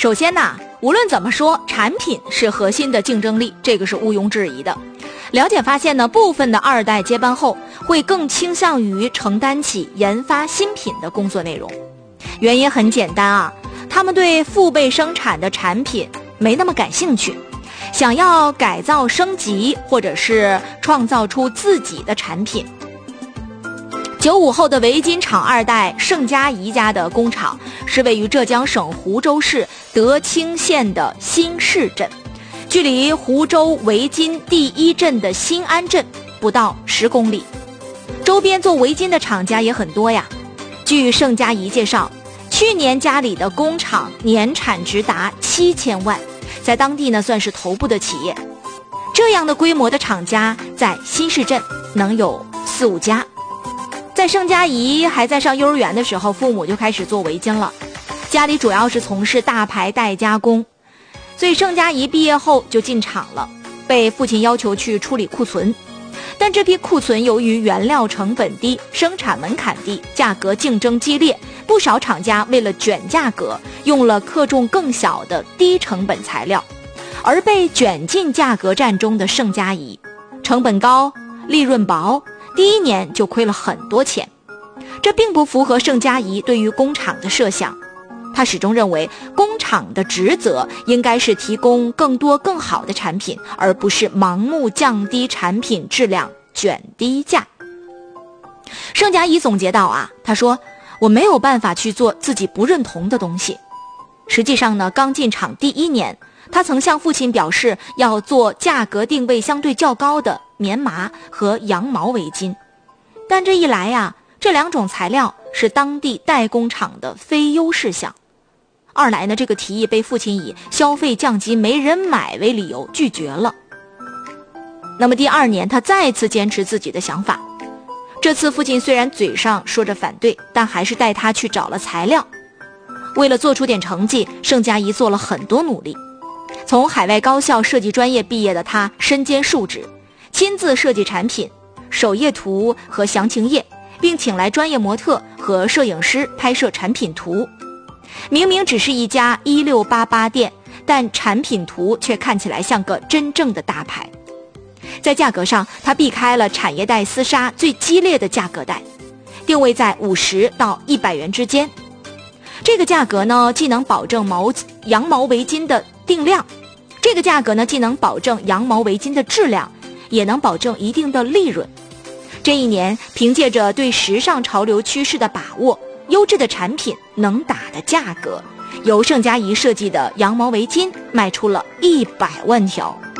首先呢，无论怎么说，产品是核心的竞争力，这个是毋庸置疑的。了解发现呢，部分的二代接班后会更倾向于承担起研发新品的工作内容。原因很简单啊，他们对父辈生产的产品没那么感兴趣，想要改造升级或者是创造出自己的产品。95后的围巾厂二代盛家怡家的工厂是位于浙江省湖州市德清县的新市镇，距离湖州围巾第一镇的新安镇不到10公里，周边做围巾的厂家也很多呀。据盛家怡介绍，去年家里的工厂年产值达7000万，在当地呢算是头部的企业。这样的规模的厂家在新市镇能有4、5家。在盛家怡还在上幼儿园的时候，父母就开始做围巾了，家里主要是从事大牌代加工，所以盛家怡毕业后就进厂了，被父亲要求去处理库存。但这批库存由于原料成本低、生产门槛低、价格竞争激烈，不少厂家为了卷价格，用了克重更小的低成本材料，而被卷进价格战中的盛家怡，成本高，利润薄，第一年就亏了很多钱。这并不符合盛家怡对于工厂的设想，他始终认为工厂的职责应该是提供更多更好的产品，而不是盲目降低产品质量，卷低价。盛家怡总结到他说，我没有办法去做自己不认同的东西。实际上呢，刚进厂第一年，他曾向父亲表示要做价格定位相对较高的棉麻和羊毛围巾，但这一来这两种材料是当地代工厂的非优势项。二来呢，这个提议被父亲以消费降级没人买为理由拒绝了。那么第2年，他再次坚持自己的想法。这次父亲虽然嘴上说着反对，但还是带他去找了材料。为了做出点成绩，盛家怡做了很多努力。从海外高校设计专业毕业的他身兼数职，亲自设计产品、首页图和详情页，并请来专业模特和摄影师拍摄产品图。明明只是一家1688店，但产品图却看起来像个真正的大牌。在价格上，他避开了产业带厮杀最激烈的价格带，定位在50到100元之间。这个价格呢，既能保证羊毛围巾的定量，这个价格呢，既能保证羊毛围巾的质量，也能保证一定的利润。这一年，凭借着对时尚潮流趋势的把握，优质的产品，能打的价格，由盛家怡设计的羊毛围巾卖出了100万条。